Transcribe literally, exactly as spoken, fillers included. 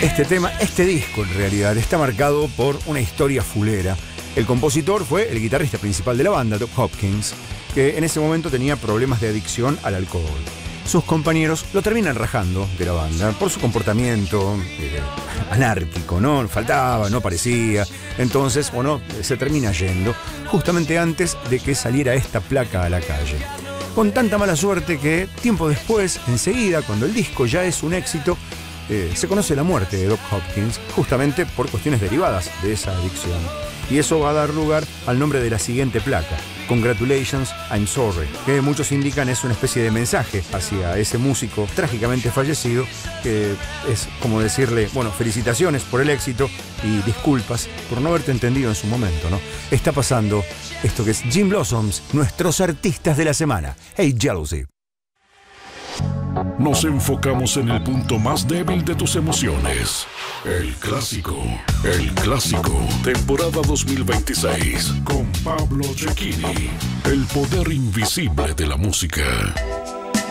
Este tema, este disco en realidad, está marcado por una historia fulera. El compositor fue el guitarrista principal de la banda, Doc Hopkins, que en ese momento tenía problemas de adicción al alcohol. Sus compañeros lo terminan rajando de la banda por su comportamiento eh, anárquico, ¿no? Faltaba, no aparecía. Entonces, bueno, se termina yendo justamente antes de que saliera esta placa a la calle. Con tanta mala suerte que tiempo después, enseguida, cuando el disco ya es un éxito, eh, se conoce la muerte de Doc Hopkins justamente por cuestiones derivadas de esa adicción. Y eso va a dar lugar al nombre de la siguiente placa, Congratulations, I'm Sorry, que muchos indican es una especie de mensaje hacia ese músico trágicamente fallecido, que es como decirle, bueno, felicitaciones por el éxito y disculpas por no haberte entendido en su momento, ¿no? Está pasando esto que es Gin Blossoms, nuestros artistas de la semana. Hey Jealousy. Nos enfocamos en el punto más débil de tus emociones. El clásico, el clásico, temporada dos mil veintiséis, con Pablo Cecchini, el poder invisible de la música.